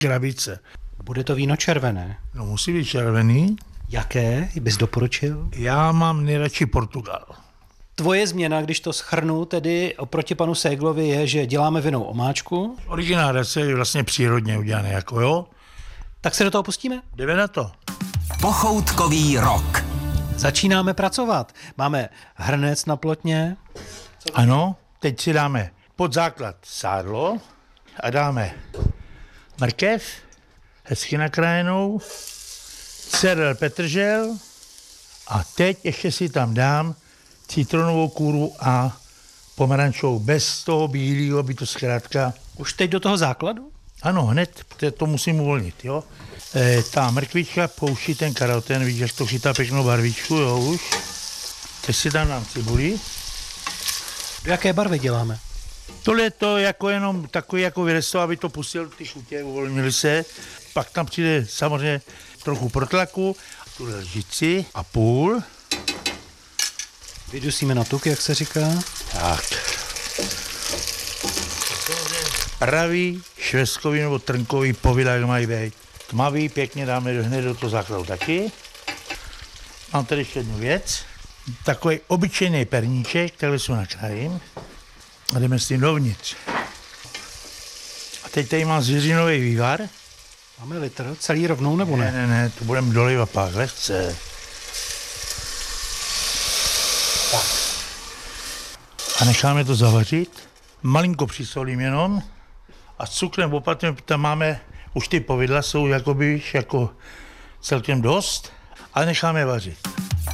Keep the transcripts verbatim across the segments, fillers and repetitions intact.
krabice. Bude to víno červené. No musí být červený. Jaké bys doporučil? Já mám nejradši Portugal. Tvoje změna, když to shrnu, tedy oproti panu Séglovi, je, že děláme vinnou omáčku. Originál recept je vlastně přírodně udělaný, jako jo. Tak se do toho pustíme? Jdeme na to. Pochoutkový rok. Začínáme pracovat. Máme hrnec na plotně. Ano, teď si dáme pod základ sádlo a dáme mrkev, hezky nakrájenou, cedr, petržel a teď ještě si tam dám citronovou kůru a pomerančovou, bez toho bílého, aby to zkrátka... Už teď do toho základu? Ano, hned, protože to musím uvolnit, jo. E, ta mrkvička pouští ten karoten, vidíš, jak to chytá pěknou barvičku, jo, už. Teď si tam dám cibuli. Do jaké barvy děláme? Tohle je to jako jenom takový jako vyresto, aby to pustil ty chutě, uvolnili se. Pak tam přijde samozřejmě trochu protlaku, tuhle lžici a půl. Vydusíme na tuk, jak se říká. Tak. Pravý, švestkový nebo trnkový povidla, jak mají být. Tmavý, pěkně dáme hned do toho základu taky. Mám tady ještě jednu věc. Takový obyčejný perníček, takhle si ho nakrájím. A jdeme s tím dovnitř. A teď tady mám zvěřinový vývar. Máme litr, celý rovnou nebo ne? Ne, ne, ne, to budeme dolivat pak, lehce. Tak. A necháme to zavařit. Malinko přisolím jenom. A s cukrem opatrně, tam máme, už ty povidla jsou jakoby, jako celkem dost. A necháme vařit.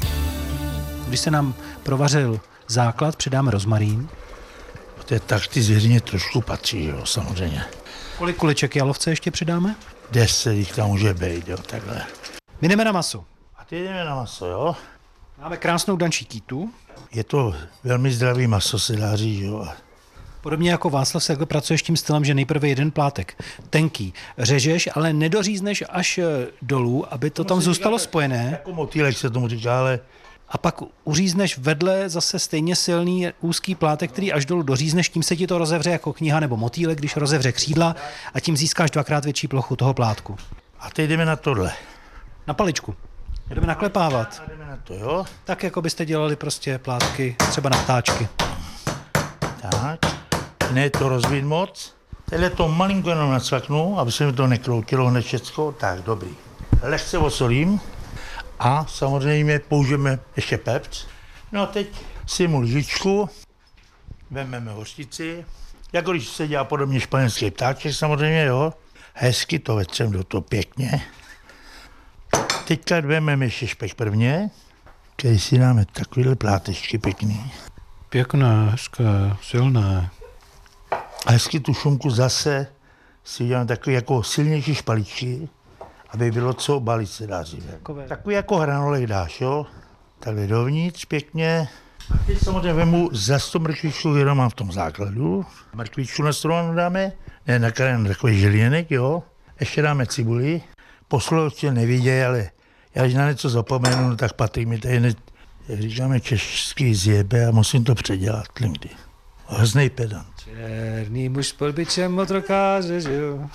Když se nám provařil základ, přidáme rozmarín. Tak ty zvěřině trošku patří, jo, samozřejmě. Kolik kuliček jalovce ještě přidáme? Deset jich tam může být, jo, takhle. My jdeme na maso. A ty jdeme na maso, jo. Máme krásnou dančí kýtu. Je to velmi zdravý maso, se dá říct, jo. Podobně jako Václav Segl pracuješ tím stylem, že nejprve jeden plátek tenký řežeš, ale nedořízneš až dolů, aby to tam zůstalo spojené. Jako motýlek se tomu říká, ale... A pak uřízneš vedle zase stejně silný úzký plátek, který až dolů dořízneš, tím se ti to rozevře jako kniha nebo motýlek, když rozevře křídla a tím získáš dvakrát větší plochu toho plátku. A teď jdeme na tohle. Na paličku. Jdeme naklepávat. A jdeme na to, jo. Tak, jako byste dělali prostě plátky třeba na ptáčky. Tak. Ne to rozbít moc. Tenhle to malinko jenom nacvaknu, aby se mi to nekroutilo hned všecko. Tak, dobrý. Lehce osolím. A samozřejmě použijeme ještě pepř. No a teď si mu lžičku, vezmeme hořčici, jako když se dělá podobně španělský ptáček samozřejmě, jo. Hezky to vetřem do toho pěkně. Teďka vezmeme ještě špek prvně, který si dáme takovýhle plátečky pěkný. Pěkné, hezké, silné. A hezky tu šunku zase si uděláme takový jako silnější špaličky, aby bylo co balit, se dá říct. Takový jako hranolek dáš, jo? Takhle dovnitř pěkně. A teď samozřejmě vemu zase tu mrkvičku, kterou mám v tom základu. Mrkvičku nastrovanou dáme, ne nakrájenou takový želínek, jo? Ještě dáme cibuli. Posluchači nevidějí, ale já když na něco zapomenu, no tak patří mi tady, ne, jak říkáme, český zjebe a musím to předělat někdy. Hroznej pedant. Černý muž s polbičem motorkáře, že jo?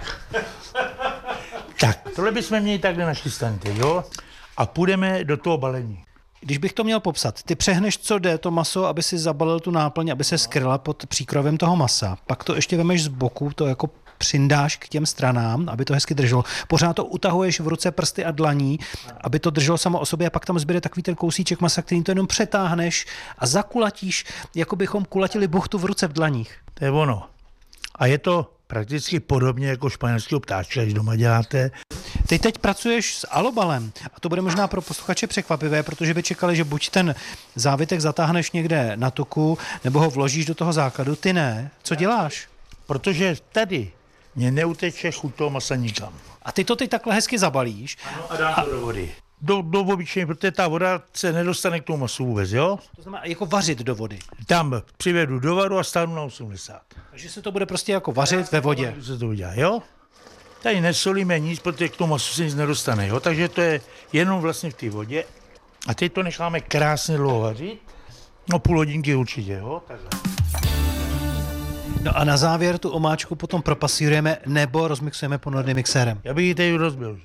Tak, tohle bychom měli takhle nachystané, jo? A půjdeme do toho balení. Když bych to měl popsat, ty přehneš, co jde, to maso, aby si zabalil tu náplň, aby se skryla pod příkrovem toho masa. Pak to ještě vemeš z boku, to jako přindáš k těm stranám, aby to hezky drželo. Pořád to utahuješ v ruce, prsty a dlaní, aby to drželo samo o sobě a pak tam zbyde takový ten kousíček masa, který to jenom přetáhneš a zakulatíš, jako bychom kulatili buchtu v ruce v dlaních. To je ono. A je to prakticky podobně jako španělského ptáčka, když doma děláte. Ty teď pracuješ s alobalem a to bude možná pro posluchače překvapivé, protože by čekali, že buď ten závitek zatáhneš někde na tuku, nebo ho vložíš do toho základu. Ty ne. Co děláš? Protože tady mě neuteče chuť toho masa nikam. A ty to teď takhle hezky zabalíš. Ano, a dám a... to do vody. Do, do obyčejně, protože ta voda se nedostane k tomu masu vůbec, jo? To znamená jako vařit do vody. Tam přivedu do varu a stáhnu na osmdesát. Takže se to bude prostě jako vařit ve vodě. Se to udělá, jo? Tady nesolíme nic, protože k tomu masu se nic nedostane, jo? Takže to je jenom vlastně v té vodě. A teď to necháme krásně dlouho vařit. No půl hodinky určitě, jo? Takhle. No a na závěr tu omáčku potom propasírujeme nebo rozmixujeme ponorným mixérem. Já bych ji teď rozbil.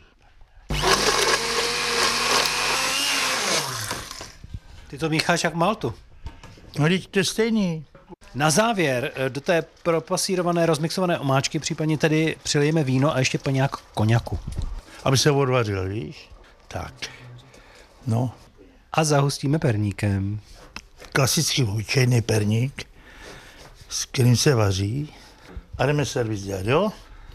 Ty to mícháš jak maltu. No teď to je stejný. Na závěr do té propasírované, rozmixované omáčky případně tedy přilijeme víno a ještě paňák koněku. Aby se odvařil, víš? Tak. No. A zahustíme perníkem. Klasický obyčejný perník, s kterým se vaří. A jdeme servis dělat, jo?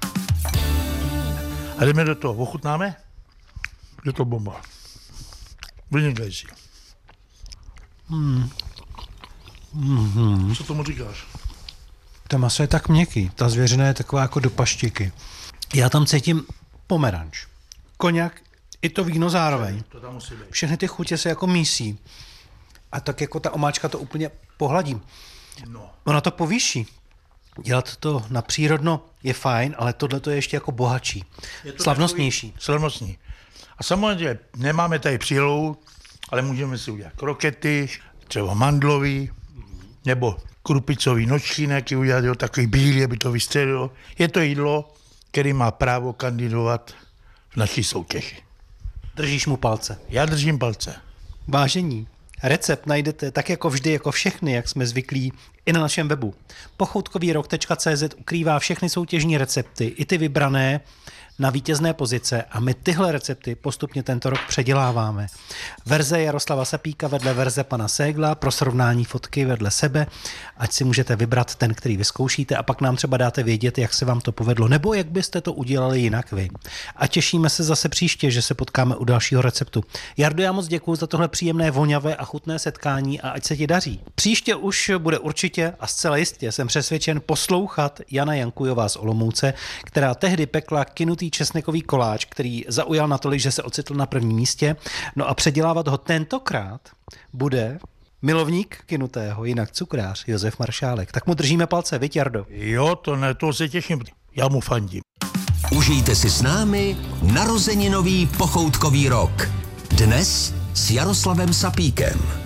A jdeme do toho. Ochutnáme? Je to bomba. Vynikající. Hmm. Mm-hmm. Co tomu říkáš? To maso je tak měkký, ta zvěřina je taková jako do paštiky. Já tam cítím pomeranč, koněk i to víno zároveň. To tam musí být. Všechny ty chutě se jako mísí. A tak jako ta omáčka to úplně pohladí. No. Ona to povýší. Dělat to na přírodno je fajn, ale tohle to je ještě jako bohatší. Je to slavnostnější. Takový, slavnostní. A samozřejmě nemáme tady přílohu, ale můžeme si udělat krokety, třeba mandlový, nebo krupicový nočnínek, udělat jo, takový bílý, aby to vystřelilo. Je to jídlo, který má právo kandidovat v naší soutěži. Držíš mu palce. Já držím palce. Vážení, recept najdete tak jako vždy, jako všechny, jak jsme zvyklí, i na našem webu. pochoutkovýrok tečka cé zet ukrývá všechny soutěžní recepty, i ty vybrané na vítězné pozice a my tyhle recepty postupně tento rok předěláváme. Verze Jaroslava Sapíka vedle verze pana Ségla, pro srovnání fotky vedle sebe, ať si můžete vybrat ten, který vyzkoušíte a pak nám třeba dáte vědět, jak se vám to povedlo, nebo jak byste to udělali jinak vy. A těšíme se zase příště, že se potkáme u dalšího receptu. Jardo, já moc děkuji za tohle příjemné, voňavé a chutné setkání a ať se ti daří. Příště už bude určitě a zcela jistě jsem přesvědčen poslouchat Jana Jankujová z Olomouce, která tehdy pekla kynutý česnekový koláč, který zaujal natolik, že se ocitl na prvním místě. No a předělávat ho tentokrát bude milovník kynutého, jinak cukrář Josef Maršálek. Tak mu držíme palce, viď, Jardo? Jo, to ne, to se těším. Já mu fandím. Užijte si s námi narozeninový pochoutkový rok. Dnes s Jaroslavem Sapíkem.